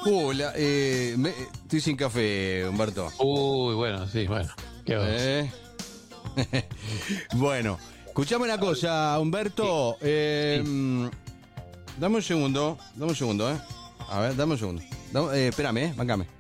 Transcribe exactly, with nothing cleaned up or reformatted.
Hola, eh, me- estoy sin café, Humberto. Uy, bueno, sí, bueno. ¿Qué vamos? Eh. Bueno, escuchame una cosa, Humberto. eh, Dame un segundo, dame un segundo, ¿eh? A ver, dame un segundo. Dame- eh, espérame, eh, bancame.